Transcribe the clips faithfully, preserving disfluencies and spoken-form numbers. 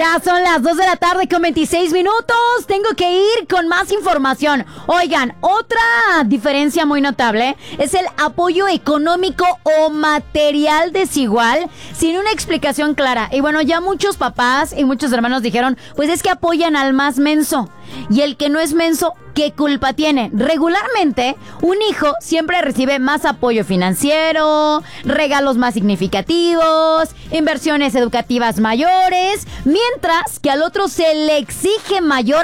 Ya son las dos de la tarde con veintiséis minutos. Tengo que ir con más información. Oigan, otra diferencia muy notable es el apoyo económico o material desigual sin una explicación clara. Y bueno, ya muchos papás y muchos hermanos dijeron, pues es que apoyan al más menso. Y el que no es menso, ¿qué culpa tiene? Regularmente, un hijo siempre recibe más apoyo financiero, regalos más significativos, inversiones educativas mayores, mientras que al otro se le exige mayor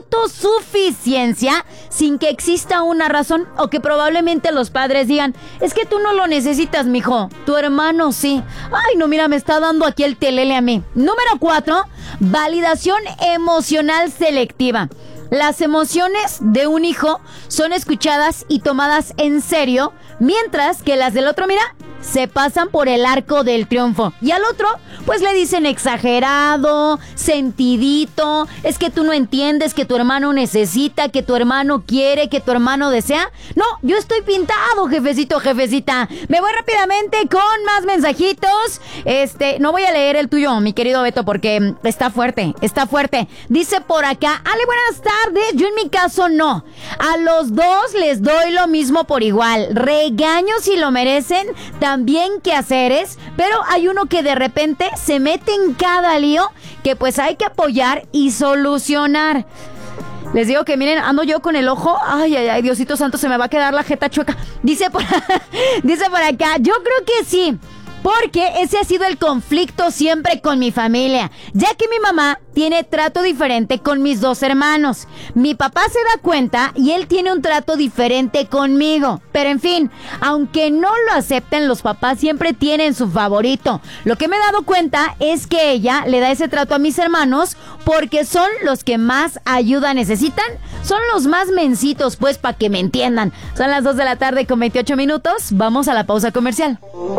autosuficiencia sin que exista una razón, o que probablemente los padres digan, es que tú no lo necesitas, mijo, tu hermano sí. Ay, no, mira, me está dando aquí el telele a mí. Número cuatro, validación emocional selectiva. Las emociones de un hijo son escuchadas y tomadas en serio, mientras que las del otro, mira, se pasan por el arco del triunfo. Y al otro, pues le dicen exagerado, sentidito, es que tú no entiendes que tu hermano necesita, que tu hermano quiere, que tu hermano desea. No, yo estoy pintado, jefecito, jefecita. Me voy rápidamente con más mensajitos. Este, no voy a leer el tuyo, mi querido Beto, porque está fuerte, está fuerte. Dice por acá, Ale, buenas tardes. Yo en mi caso no. A los dos les doy lo mismo por igual. Regaño si lo merecen, también quehaceres, pero hay uno que de repente se mete en cada lío que pues hay que apoyar y solucionar. Les digo que miren, ando yo con el ojo, ay, ay, ay, Diosito santo, se me va a quedar la jeta chueca. Dice por, dice por acá, yo creo que sí, porque ese ha sido el conflicto siempre con mi familia, ya que mi mamá tiene trato diferente con mis dos hermanos. Mi papá se da cuenta y él tiene un trato diferente conmigo. Pero en fin, aunque no lo acepten, los papás siempre tienen su favorito. Lo que me he dado cuenta es que ella le da ese trato a mis hermanos porque son los que más ayuda necesitan. Son los más mencitos, pues, para que me entiendan. Son las dos de la tarde con veintiocho minutos. Vamos a la pausa comercial.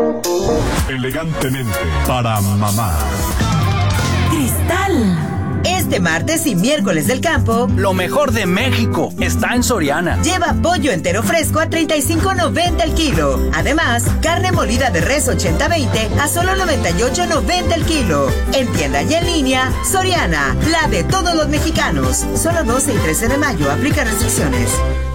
Elegantemente para mamá. Cristal. Este martes y miércoles del campo, lo mejor de México está en Soriana. Lleva pollo entero fresco a treinta y cinco noventa el kilo. Además, carne molida de res ochenta veinte a solo noventa y ocho noventa el kilo. En tienda y en línea, Soriana, la de todos los mexicanos. Solo doce y trece de mayo, aplica restricciones.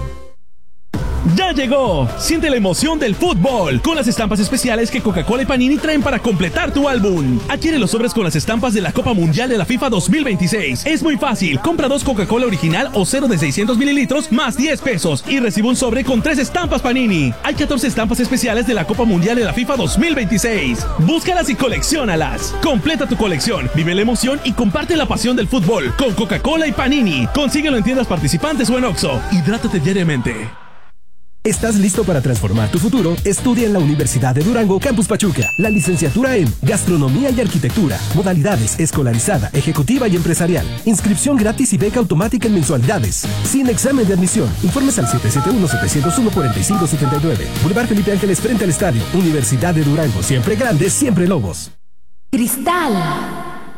¡Ya llegó! Siente la emoción del fútbol con las estampas especiales que Coca-Cola y Panini traen para completar tu álbum. Adquiere los sobres con las estampas de la Copa Mundial de la FIFA dos mil veintiséis. Es muy fácil. Compra dos Coca-Cola original o cero de seiscientos mililitros más diez pesos y recibe un sobre con tres estampas Panini. Hay catorce estampas especiales de la Copa Mundial de la FIFA dos mil veintiséis. Búscalas y colecciónalas. Completa tu colección, vive la emoción y comparte la pasión del fútbol con Coca-Cola y Panini. Consíguelo en tiendas participantes o en Oxxo. Hidrátate diariamente. ¿Estás listo para transformar tu futuro? Estudia en la Universidad de Durango, Campus Pachuca. La licenciatura en Gastronomía y Arquitectura. Modalidades: escolarizada, ejecutiva y empresarial. Inscripción gratis y beca automática en mensualidades. Sin examen de admisión. Informes al siete siete uno, siete cero uno, cuatro cinco siete nueve. Boulevard Felipe Ángeles frente al estadio. Universidad de Durango. Siempre grandes, siempre lobos. Cristal.